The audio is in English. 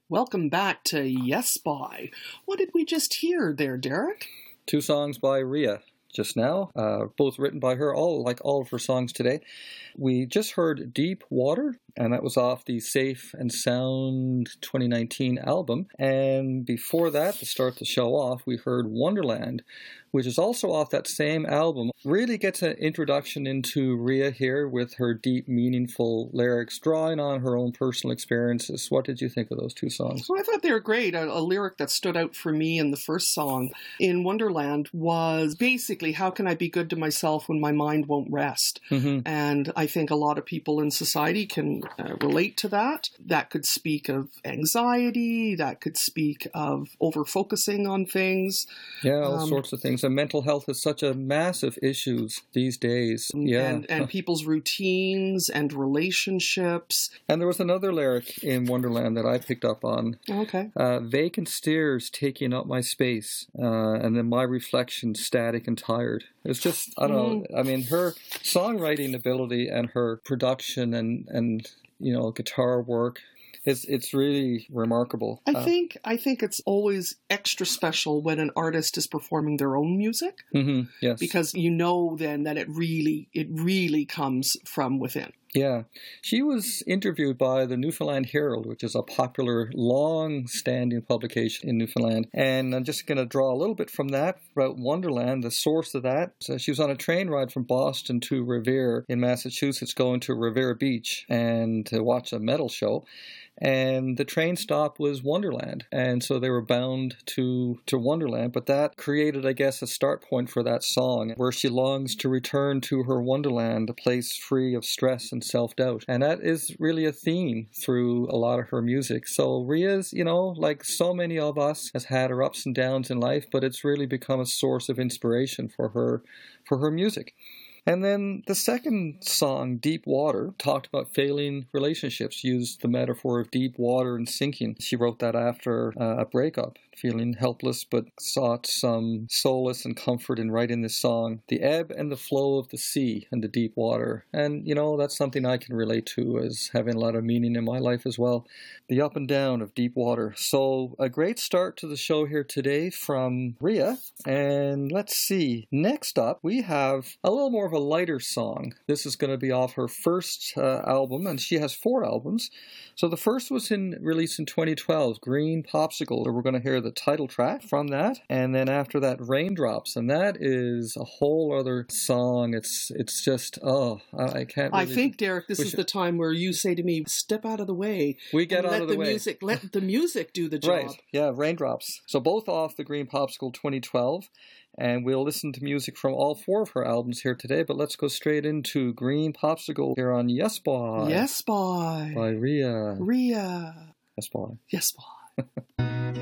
Welcome back to Yes By. What did we just hear there, Derek? Two songs by Rhea just now, both written by her, all of her songs today. We just heard Deep Water, and that was off the Safe and Sound 2019 album. And before that, to start the show off, we heard Wonderland, which is also off that same album. Really gets an introduction into Rhea here with her deep, meaningful lyrics, drawing on her own personal experiences. What did you think of those two songs? Well, I thought they were great. A lyric that stood out for me in the first song in Wonderland was basically, how can I be good to myself when my mind won't rest? Mm-hmm. And I think a lot of people in society can relate to that. That could speak of anxiety. That could speak of over-focusing on things. Yeah, all sorts of things. And mental health is such a massive issue these days. Yeah. And people's routines and relationships. And there was another lyric in Wonderland that I picked up on. Okay. Vacant stares taking up my space, and then my reflection static and tired. It's just, I don't know, I mean, her songwriting ability and her production and guitar work, it's really remarkable. I think it's always extra special when an artist is performing their own music. Mm-hmm, yes. Because you know then that it really comes from within. Yeah. She was interviewed by the Newfoundland Herald, which is a popular, long-standing publication in Newfoundland. And I'm just going to draw a little bit from that about Wonderland, the source of that. So she was on a train ride from Boston to Revere in Massachusetts, going to Revere Beach and to watch a metal show. And the train stop was Wonderland. And so they were bound to Wonderland. But that created, I guess, a start point for that song, where she longs to return to her Wonderland, a place free of stress and self-doubt. And that is really a theme through a lot of her music. So Rhea's, like so many of us, has had her ups and downs in life, but it's really become a source of inspiration for her music. And then the second song, Deep Water, talked about failing relationships, used the metaphor of deep water and sinking. She wrote that after a breakup, feeling helpless, but sought some solace and comfort in writing this song. The ebb and the flow of the sea and the deep water. And, that's something I can relate to as having a lot of meaning in my life as well. The up and down of deep water. So a great start to the show here today from Rhea. And let's see. Next up, we have a little more of a lighter song. This is going to be off her first album, and she has 4 albums. So the first was released in 2012, Green Popsicle. So we're going to hear the title track from that, and then after that, Raindrops, and that is a whole other song. It's just, I can't really... I think, Derek, this is the time where you say to me, step out of the way. We get out of the way. Let the music do the job. Right, yeah, Raindrops. So both off the Green Popsicle 2012. And we'll listen to music from all 4 of her albums here today, but let's go straight into Green Popsicle here on Yes By. Yes By. By Rhea. Rhea. Yes By. Yes By.